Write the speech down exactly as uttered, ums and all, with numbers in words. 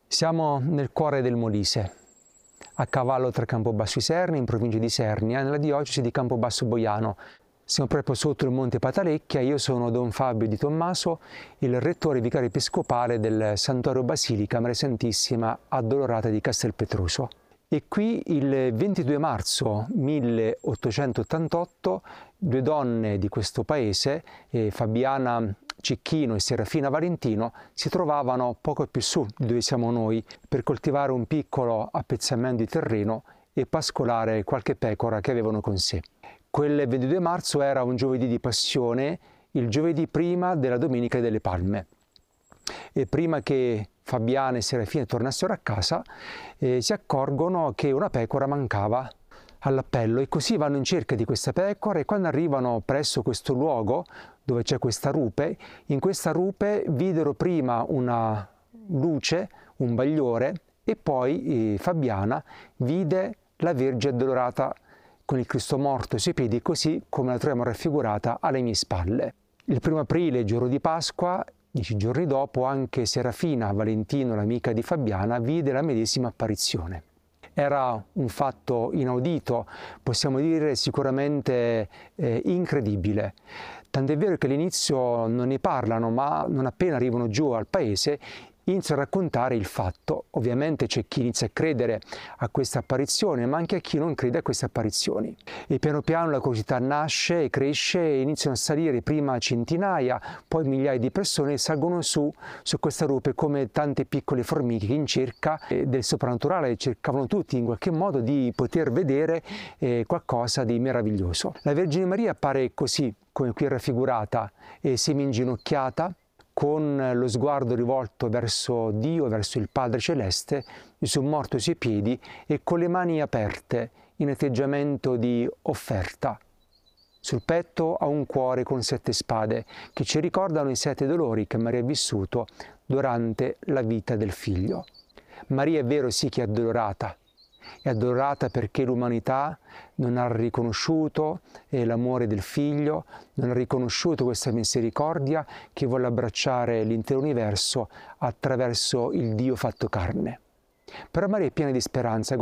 Siamo nel cuore del Molise, a cavallo tra Campobasso Isernia, in provincia di Isernia, nella diocesi di Campobasso Boiano. Siamo proprio sotto il Monte Patalecchia. Io sono Don Fabio Di Tommaso, il rettore vicario episcopale del Santuario Basilica Maria Santissima Addolorata di Castelpetroso. E qui il ventidue marzo milleottocentottantotto due donne di questo paese, eh, Fabiana Cicchino e Serafina Valentino, si trovavano poco più su di dove siamo noi per coltivare un piccolo appezzamento di terreno e pascolare qualche pecora che avevano con sé. Quel ventidue marzo era un giovedì di Passione, il giovedì prima della Domenica delle Palme. E prima che Fabiana e Serafina tornassero a casa, eh, si accorgono che una pecora mancava all'appello e così vanno in cerca di questa pecora, e quando arrivano presso questo luogo dove c'è questa rupe, in questa rupe videro prima una luce, un bagliore, e poi eh, Fabiana vide la Vergine Addolorata con il Cristo morto ai suoi piedi, così come la troviamo raffigurata alle mie spalle. Il primo aprile, giorno di Pasqua, dieci giorni dopo, anche Serafina Valentino, l'amica di Fabiana, vide la medesima apparizione. Era un fatto inaudito, possiamo dire sicuramente eh, incredibile. Tant'è vero che all'inizio non ne parlano, ma non appena arrivano giù al paese iniziano a raccontare il fatto. Ovviamente c'è chi inizia a credere a questa apparizione, ma anche a chi non crede a queste apparizioni. E piano piano la curiosità nasce e cresce e iniziano a salire prima centinaia, poi migliaia di persone che salgono su, su questa rupe come tante piccole formiche che in cerca del soprannaturale cercavano tutti in qualche modo di poter vedere eh, qualcosa di meraviglioso. La Vergine Maria appare così, come qui raffigurata, eh, semi-inginocchiata, con lo sguardo rivolto verso Dio, verso il Padre Celeste, Gesù morto ai suoi piedi e con le mani aperte in atteggiamento di offerta. Sul petto ha un cuore con sette spade che ci ricordano i sette dolori che Maria ha vissuto durante la vita del Figlio. Maria è vero sì che è addolorata, è addolorata perché l'umanità non ha riconosciuto l'amore del Figlio, non ha riconosciuto questa misericordia che vuole abbracciare l'intero universo attraverso il Dio fatto carne. Però Maria è piena di speranza.